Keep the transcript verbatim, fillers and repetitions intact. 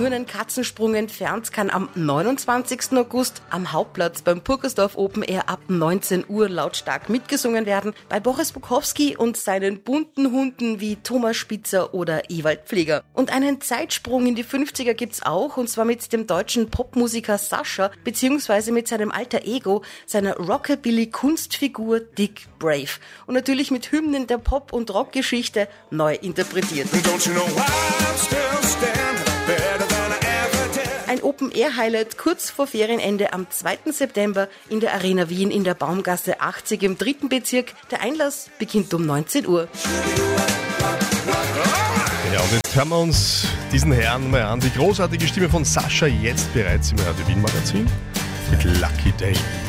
nur einen Katzensprung entfernt, kann am neunundzwanzigsten August am Hauptplatz beim Purkersdorf Open Air ab neunzehn Uhr lautstark mitgesungen werden. Bei Boris Bukowski und seinen bunten Hunden wie Thomas Spitzer oder Ewald Pfleger. Und einen Zeitsprung in die fünfziger gibt's auch, und zwar mit dem deutschen Popmusiker Sascha, beziehungsweise mit seinem alter Ego, seiner Rockabilly-Kunstfigur Dick Brave. Und natürlich mit Hymnen der Pop- und Rockgeschichte neu interpretiert. Ein Open-Air-Highlight kurz vor Ferienende am zweiten September in der Arena Wien in der Baumgasse achtzig im dritten Bezirk. Der Einlass beginnt um neunzehn Uhr. Ja, und jetzt hören wir uns diesen Herrn mal an. Die großartige Stimme von Sascha, jetzt bereits im Radio Wien Magazin mit Lucky Day.